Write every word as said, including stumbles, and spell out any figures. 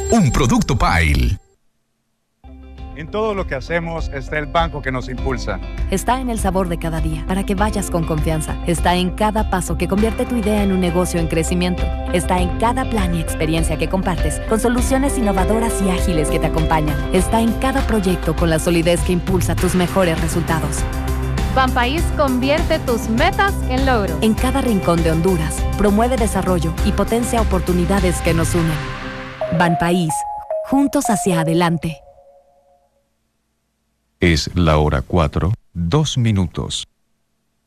un producto Pile. En todo lo que hacemos está el banco que nos impulsa. Está en el sabor de cada día, para que vayas con confianza. Está en cada paso que convierte tu idea en un negocio en crecimiento. Está en cada plan y experiencia que compartes, con soluciones innovadoras y ágiles que te acompañan. Está en cada proyecto con la solidez que impulsa tus mejores resultados. Banpaís convierte tus metas en logros. En cada rincón de Honduras, promueve desarrollo y potencia oportunidades que nos unen. Banpaís, juntos hacia adelante. Es la hora cuatro, dos minutos.